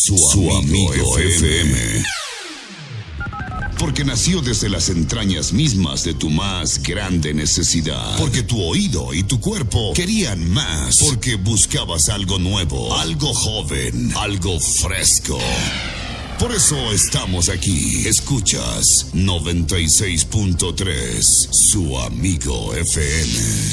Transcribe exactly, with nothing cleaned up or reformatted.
Su, Su amigo, amigo F M. Porque nació desde las entrañas mismas de tu más grande necesidad. Porque tu oído y tu cuerpo querían más. Porque buscabas algo nuevo, algo joven, algo fresco. Por eso estamos aquí. Escuchas noventa y seis punto tres, Su amigo F M.